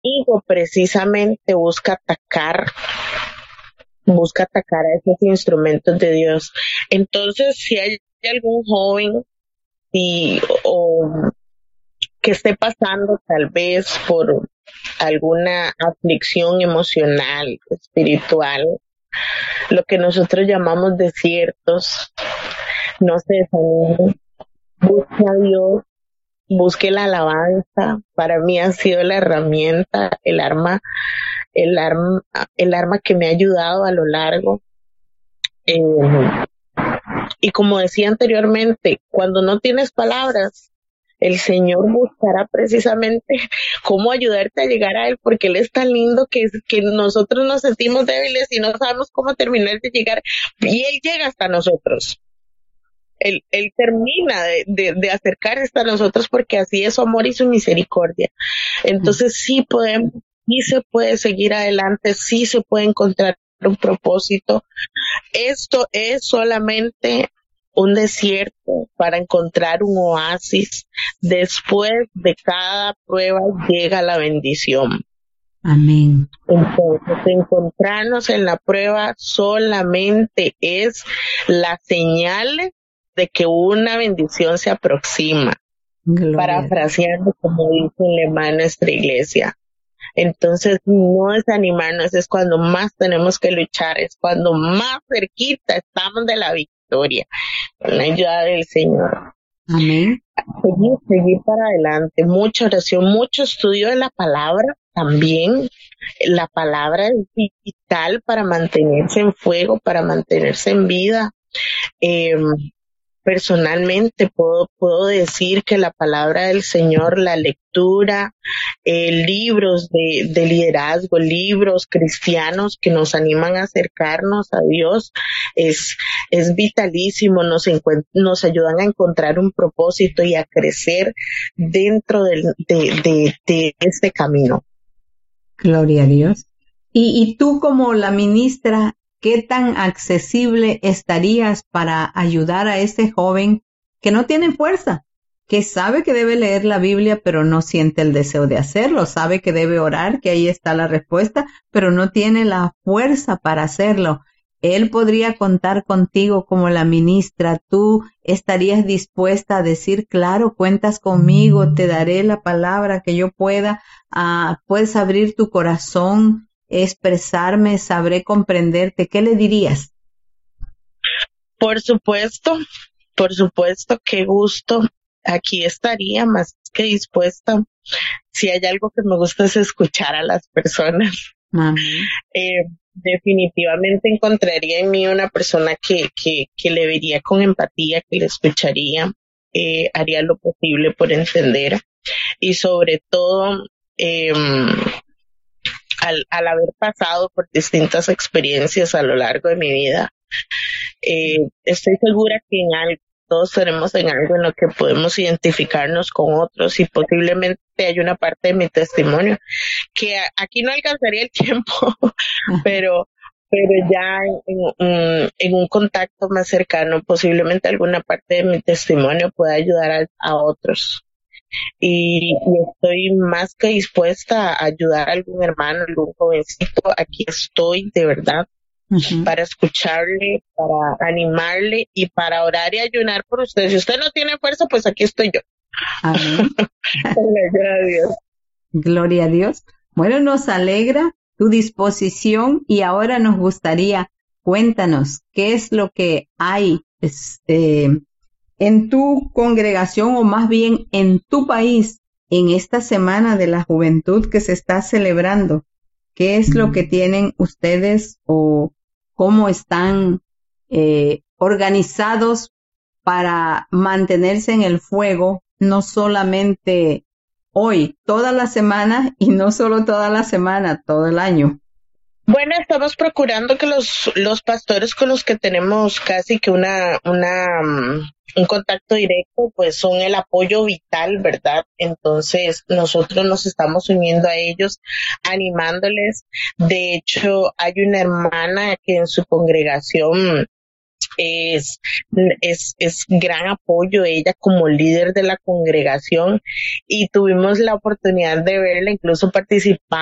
enemigo precisamente busca atacar a esos instrumentos de Dios. Entonces, si hay algún joven o que esté pasando tal vez por alguna aflicción emocional, espiritual, lo que nosotros llamamos desiertos, no se desanime, busque a Dios, busque la alabanza. Para mí ha sido la herramienta, el arma, el arma que me ha ayudado a lo largo. Eh, y como decía anteriormente, cuando no tienes palabras, el Señor buscará precisamente cómo ayudarte a llegar a Él, porque Él es tan lindo que nosotros nos sentimos débiles y no sabemos cómo terminar de llegar, y Él llega hasta nosotros. Él termina de acercarse hasta nosotros, porque así es su amor y su misericordia. Entonces sí podemos, sí se puede seguir adelante, sí se puede encontrar un propósito. Esto es solamente un desierto para encontrar un oasis. Después de cada prueba llega la bendición. Amén. Entonces, encontrarnos en la prueba solamente es la señal de que una bendición se aproxima. Gloria. Parafraseando como dice el lema de nuestra iglesia. Entonces, no desanimarnos, es cuando más tenemos que luchar, es cuando más cerquita estamos de la victoria, con la ayuda del Señor. Amén. Seguir para adelante, mucha oración, mucho estudio de la palabra también. La palabra es vital para mantenerse en fuego, para mantenerse en vida. Personalmente puedo decir que la palabra del Señor, la lectura, libros de liderazgo, libros cristianos que nos animan a acercarnos a Dios, es vitalísimo, nos ayudan a encontrar un propósito y a crecer dentro de este camino. Gloria a Dios. Y tú, como la ministra, ¿qué tan accesible estarías para ayudar a ese joven que no tiene fuerza, que sabe que debe leer la Biblia, pero no siente el deseo de hacerlo, sabe que debe orar, que ahí está la respuesta, pero no tiene la fuerza para hacerlo? Él podría contar contigo como la ministra. Tú estarías dispuesta a decir, claro, cuentas conmigo, te daré la palabra que yo pueda. Puedes abrir tu corazón, expresarme, sabré comprenderte. ¿Qué le dirías? Por supuesto, qué gusto. Aquí estaría más que dispuesta. Si hay algo que me gusta es escuchar a las personas. Definitivamente encontraría en mí una persona que le vería con empatía, que le escucharía, haría lo posible por entender, y sobre todo al haber pasado por distintas experiencias a lo largo de mi vida, estoy segura que en algo, todos tenemos en algo en lo que podemos identificarnos con otros, y posiblemente hay una parte de mi testimonio que aquí no alcanzaría el tiempo, pero ya en un contacto más cercano, posiblemente alguna parte de mi testimonio pueda ayudar a otros. Y estoy más que dispuesta a ayudar a algún hermano, algún jovencito. Aquí estoy de verdad para escucharle, para animarle y para orar y ayunar por usted. Si usted no tiene fuerza, pues aquí estoy yo. Amén. Gloria a Dios. Gloria a Dios. Bueno, nos alegra tu disposición, y ahora nos gustaría, cuéntanos, ¿qué es lo que hay en tu congregación, o más bien en tu país, en esta Semana de la Juventud que se está celebrando? ¿Qué es lo que tienen ustedes, o cómo están organizados para mantenerse en el fuego, no solamente hoy, toda la semana, y no solo toda la semana, todo el año? Bueno, estamos procurando que los pastores con los que tenemos casi que un contacto directo, pues son el apoyo vital, ¿verdad? Entonces nosotros nos estamos uniendo a ellos, animándoles. De hecho, hay una hermana que en su congregación es gran apoyo ella como líder de la congregación y tuvimos la oportunidad de verla incluso participar